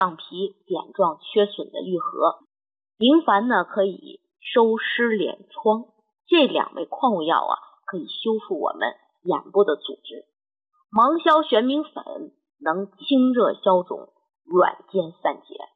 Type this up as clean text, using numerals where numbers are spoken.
让皮点状缺损的愈合。明矾呢可以收湿敛疮，这2味矿物药可以修复我们眼部的组织。芒硝玄明粉能清热消肿、软坚散结。